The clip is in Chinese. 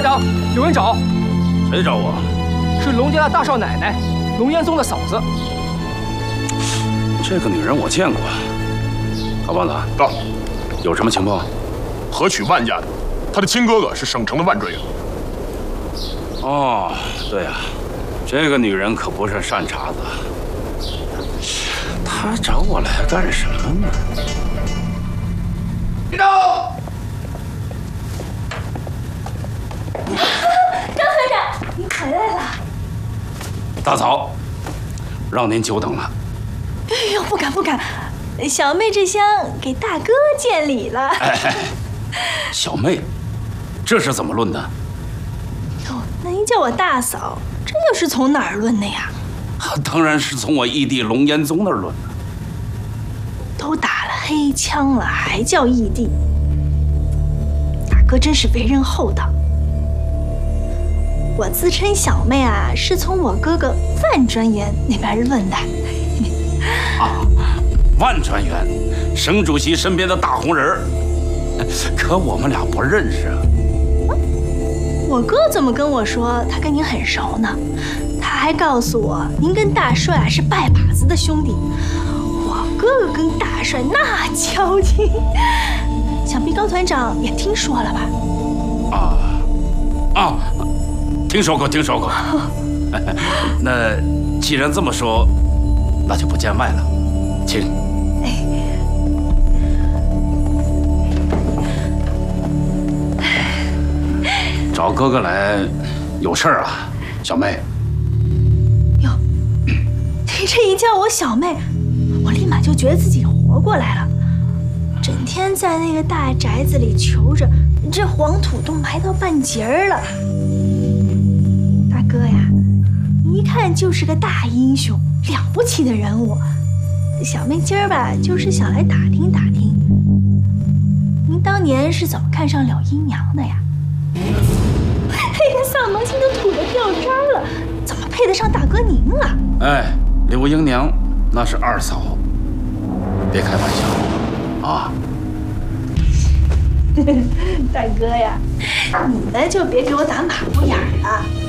团长，有人找。 谁找我？ 是龙家的大少奶奶，龙彦宗的嫂子。 这个女人我见过。高棒子， 到， 有什么情报？ 何曲万家的，他的亲哥哥是省城的万专员。 哦，对呀，这个女人可不是善茬子。她找我来干什么呢？ 别动！ 张团长，您回来了。 大嫂，让您久等了。 哎呦，不敢不敢，小妹这厢给大哥见礼了。 哎，小妹，这是怎么论的？ 哟，那您叫我大嫂，这又是从哪儿论的呀？ 当然是从我义弟龙彦宗那儿论的。 都打了黑枪了，还叫义弟？大哥真是为人厚道。我自称小妹啊，是从我哥哥万专员那边论的。 啊，万专员，省主席身边的大红人儿，可我们俩不认识啊。 我哥怎么跟我说他跟您很熟呢？他还告诉我，您跟大帅啊是拜把子的兄弟。我哥哥跟大帅那交情，想必高团长也听说了吧？ 啊，听说过，听说过。那既然这么说，那就不见外了，请。找哥哥来，有事儿啊，小妹。 哟，你这一叫我小妹，我立马就觉得自己活过来了。整天在那个大宅子里求着，这黄土都埋到半截儿了。大哥呀，你一看就是个大英雄，了不起的人物。小妹今儿吧，就是想来打听打听，您当年是怎么看上柳英娘的呀？那个丧门星都土得掉渣了，怎么配得上大哥您啊？ 哎，柳英娘那是二嫂，别开玩笑啊！ 大哥呀，你呢就别给我打马虎眼儿了。